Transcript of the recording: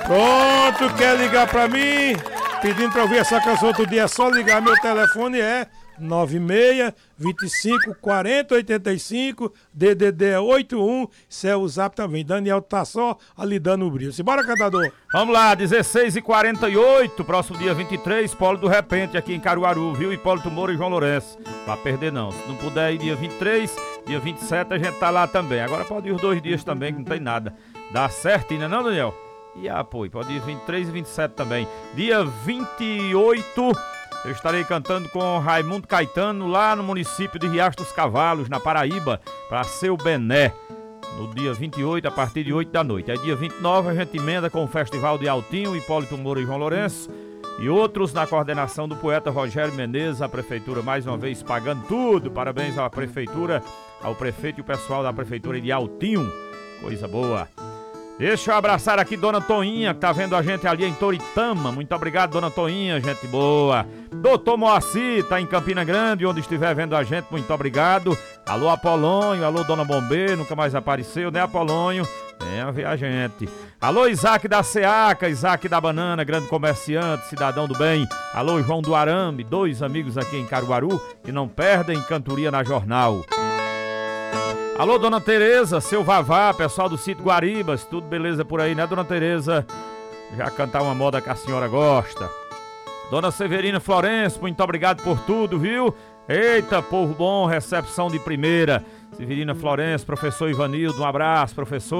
Pronto, quer ligar pra mim? Pedindo pra ouvir essa canção outro dia, é só ligar. Meu telefone é 96 25 40 85, DDD é 81, isso é o zap também. Daniel tá só ali dando o brilho. Simbora, cantador. Vamos lá, 16h48, próximo dia 23, Polo do Repente aqui em Caruaru, viu? Hipólito Moura e João Lourenço. Vai perder não, se não puder ir dia 23, dia 27 a gente tá lá também. Agora pode ir os 2 dias também, que não tem nada. Dá certo, ainda não, Daniel? E apoio, pode ir 23 e 27 também. Dia 28, eu estarei cantando com Raimundo Caetano lá no município de Riacho dos Cavalos, na Paraíba, para Seu Bené. No dia 28, a partir de 8 da noite. Aí dia 29 a gente emenda com o Festival de Altinho, Hipólito Moura e João Lourenço. E outros na coordenação do poeta Rogério Menezes, a prefeitura mais uma vez pagando tudo. Parabéns à prefeitura, ao prefeito e o pessoal da prefeitura de Altinho. Coisa boa. Deixa eu abraçar aqui Dona Toinha, que tá vendo a gente ali em Toritama. Muito obrigado, Dona Toinha, gente boa. Doutor Moacir, tá em Campina Grande, onde estiver vendo a gente, muito obrigado. Alô, Apolônio, alô, Dona Bombê, nunca mais apareceu, né, Apolônio? Venha ver a gente. Alô, Isaac da Seaca, Isaac da Banana, grande comerciante, cidadão do bem. Alô, João do Arambe, 2 amigos aqui em Caruaru, que não perdem cantoria na jornal. Alô, Dona Tereza, seu Vavá, pessoal do sítio Guaribas, tudo beleza por aí, né, Dona Tereza? Já cantar uma moda que a senhora gosta. Dona Severina Florencio, muito obrigado por tudo, viu? Eita, povo bom, recepção de primeira. Severina Florencio, professor Ivanildo, um abraço, professor.